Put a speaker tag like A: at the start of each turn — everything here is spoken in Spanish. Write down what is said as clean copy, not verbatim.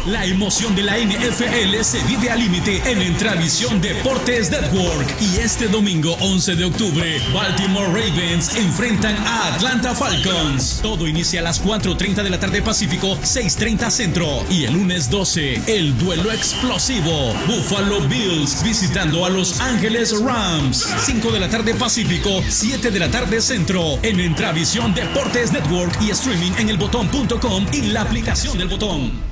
A: La emoción de la NFL se vive al límite en Entravisión Deportes Network. Y este domingo 11 de octubre, Baltimore Ravens enfrentan a Atlanta Falcons. Todo inicia a las 4:30 de la tarde Pacífico, 6:30 Centro. Y el lunes 12, el duelo explosivo. Buffalo Bills visitando a Los Ángeles Rams. 5 de la tarde Pacífico, 7 de la tarde Centro. En Entravisión Deportes Network y streaming en elbotón.com y la aplicación del Botón.